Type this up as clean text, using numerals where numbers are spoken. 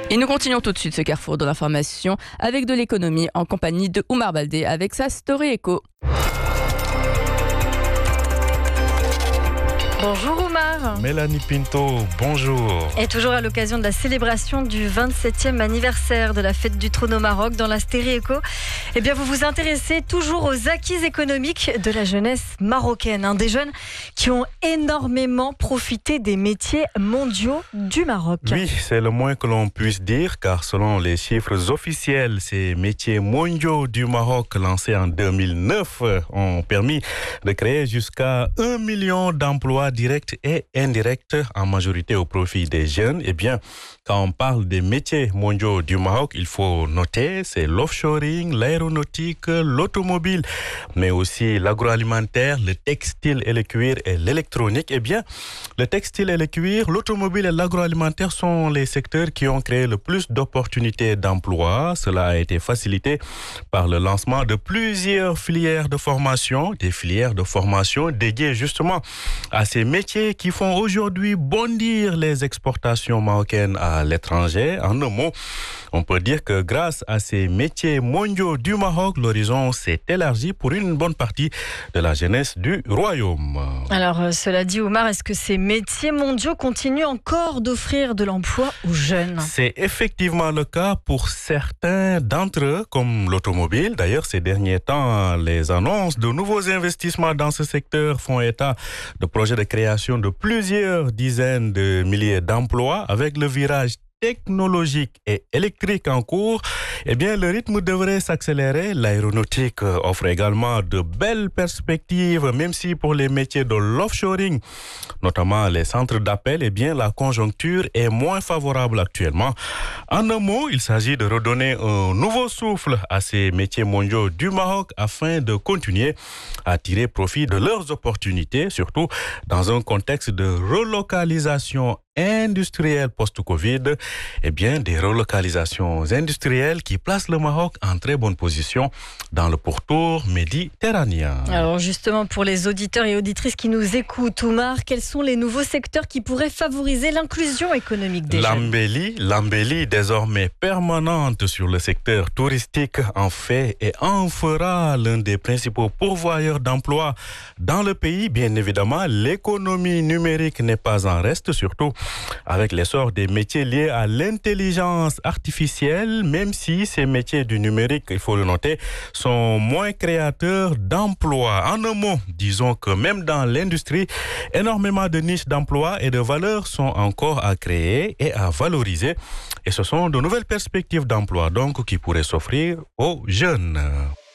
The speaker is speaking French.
Et nous continuons tout de suite ce carrefour de l'information avec de l'économie en compagnie de Oumar Baldé avec sa Story Eco. Bonjour Oumar. Mélanie Pinto, bonjour. Et toujours à l'occasion de la célébration du 27e anniversaire de la fête du trône au Maroc dans la Story Eco, eh bien vous vous intéressez toujours aux acquis économiques de la jeunesse marocaine, des jeunes qui ont énormément profité des métiers mondiaux du Maroc. Oui, c'est le moins que l'on puisse dire, car selon les chiffres officiels, ces métiers mondiaux du Maroc lancés en 2009 ont permis de créer jusqu'à 1 million d'emplois directs et indirects, en majorité au profit des jeunes. Eh bien, quand on parle des métiers mondiaux du Maroc, il faut noter, c'est l'offshoring, l'aéronautique, l'automobile, mais aussi l'agroalimentaire, le textile et le cuir et l'électronique. Eh bien, le textile et le cuir, l'automobile et l'agroalimentaire sont les secteurs qui ont créé le plus d'opportunités d'emploi. Cela a été facilité par le lancement de plusieurs filières de formation, des filières de formation dédiées justement à ces métiers qui font aujourd'hui bondir les exportations marocaines à l'étranger. En un mot, on peut dire que grâce à ces métiers mondiaux du Maroc, l'horizon s'est élargi pour une bonne partie de la jeunesse du royaume. Alors, cela dit, Oumar, est-ce que ces métiers mondiaux continuent encore d'offrir de l'emploi aux jeunes ? C'est effectivement le cas pour certains d'entre eux, comme l'automobile. D'ailleurs, ces derniers temps, les annonces de nouveaux investissements dans ce secteur font état de projets de création de plusieurs dizaines de milliers d'emplois avec le virage technologique et électrique en cours. Eh bien, le rythme devrait s'accélérer. L'aéronautique offre également de belles perspectives, même si pour les métiers de l'offshoring, notamment les centres d'appel, eh bien, la conjoncture est moins favorable actuellement. En un mot, il s'agit de redonner un nouveau souffle à ces métiers mondiaux du Maroc afin de continuer à tirer profit de leurs opportunités, surtout dans un contexte de relocalisation industrielle post-Covid, eh bien, des relocalisations industrielles qui placent le Maroc en très bonne position dans le pourtour méditerranéen. Alors justement, pour les auditeurs et auditrices qui nous écoutent, Oumar, quels sont les nouveaux secteurs qui pourraient favoriser l'inclusion économique des jeunes ? L'embellie désormais permanente sur le secteur touristique en fait et en fera l'un des principaux pourvoyeurs d'emplois dans le pays. Bien évidemment, l'économie numérique n'est pas en reste, surtout avec l'essor des métiers liés à l'intelligence artificielle, même si ces métiers du numérique, il faut le noter, sont moins créateurs d'emplois. En un mot, disons que même dans l'industrie, énormément de niches d'emplois et de valeurs sont encore à créer et à valoriser. Et ce sont de nouvelles perspectives d'emploi donc qui pourraient s'offrir aux jeunes.